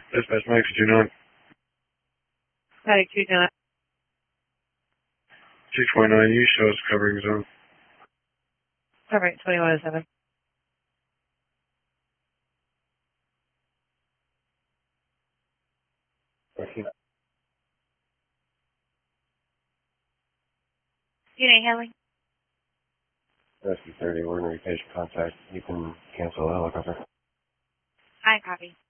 Dispatch Mike 29. Static 29. 649U shows covering zone. Covering 2107. Unit handling. Rescue 30, we're going to repage contact. You can cancel the helicopter. I copy.